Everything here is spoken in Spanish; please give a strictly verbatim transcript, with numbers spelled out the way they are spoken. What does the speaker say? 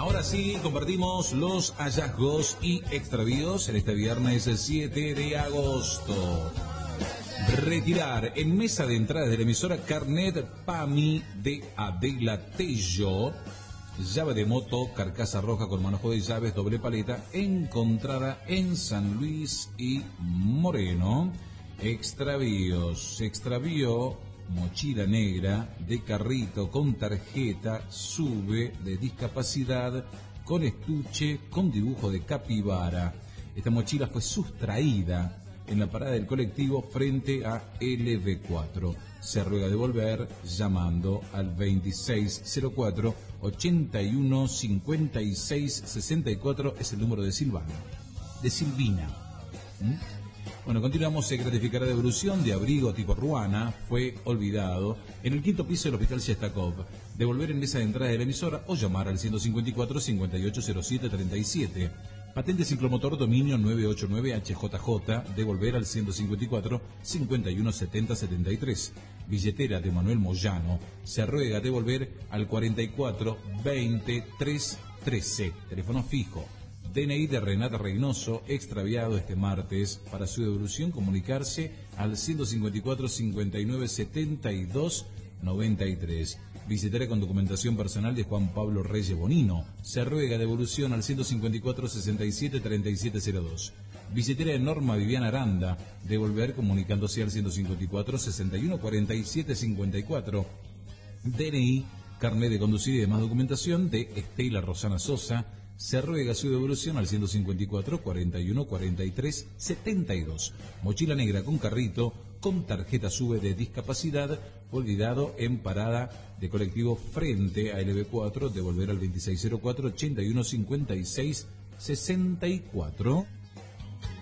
Ahora sí, compartimos los hallazgos y extravíos en este viernes siete de agosto. Retirar en mesa de entrada de la emisora carnet PAMI de Adela Tello. Llave de moto, carcasa roja con manojo de llaves, doble paleta, encontrada en San Luis y Moreno. Extravíos. Se extravió mochila negra de carrito con tarjeta, sube de discapacidad, con estuche, con dibujo de capibara. Esta mochila fue sustraída en la parada del colectivo frente a L B cuatro. Se ruega devolver llamando al veintiséis cero cuatro, ochenta y uno, cincuenta y seis, sesenta y cuatro, es el número de Silvana, de Silvina. ¿Mm? Bueno, continuamos. Se gratificará devolución de abrigo tipo ruana, fue olvidado en el quinto piso del Hospital Shestakov. Devolver en mesa de entrada de la emisora o llamar al ciento cincuenta y cuatro, cincuenta y ocho cero siete, treinta y siete. Patente ciclomotor dominio nueve ocho nueve H J J, devolver al ciento cincuenta y cuatro, cincuenta y uno, setenta, setenta y tres. Billetera de Manuel Moyano, se ruega devolver al cuarenta y cuatro, veinte, tres, trece. Teléfono fijo. D N I de Renata Reynoso, extraviado este martes. Para su devolución, comunicarse al ciento cincuenta y cuatro, cincuenta y nueve, setenta y dos, noventa y tres. Billetera con documentación personal de Juan Pablo Reyes Bonino. Se ruega devolución al ciento cincuenta y cuatro, sesenta y siete, treinta y siete cero dos. Billetera de Norma Viviana Aranda. Devolver comunicándose al ciento cincuenta y cuatro, sesenta y uno, cuarenta y siete, cincuenta y cuatro. D N I, carnet de conducir y demás documentación de Estela Rosana Sosa. Se ruega su devolución al ciento cincuenta y cuatro, cuarenta y uno, cuarenta y tres, setenta y dos. Mochila negra con carrito, con tarjeta sube de discapacidad, olvidado en parada de colectivo frente a L B cuatro, devolver al veintiséis cero cuatro, ochenta y uno, cincuenta y seis, sesenta y cuatro.